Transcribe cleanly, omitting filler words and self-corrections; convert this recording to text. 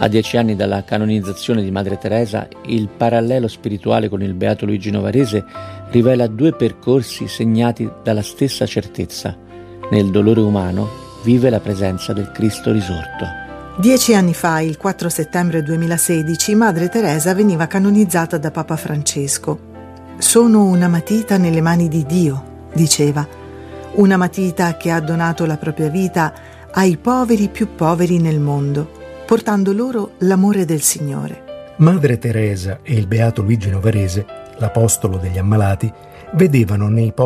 A 10 anni dalla canonizzazione di Madre Teresa, il parallelo spirituale con il Beato Luigi Novarese rivela due percorsi segnati dalla stessa certezza: nel dolore umano vive la presenza del Cristo risorto. 10 anni fa, il 4 settembre 2016, Madre Teresa veniva canonizzata da Papa Francesco. «Sono una matita nelle mani di Dio», diceva, una matita che ha donato la propria vita ai poveri più poveri nel mondo, portando loro l'amore del Signore. Madre Teresa e il Beato Luigi Novarese, l'apostolo degli ammalati, vedevano nei